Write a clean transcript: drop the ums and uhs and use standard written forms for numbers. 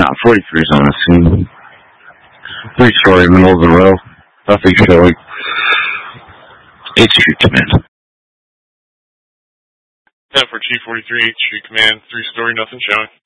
Yeah, 43's on the scene. 3-story, middle of the road. Nothing showing. 8th Street Command. 10 for Chief 43, 8th Street Command. 3-story, nothing showing.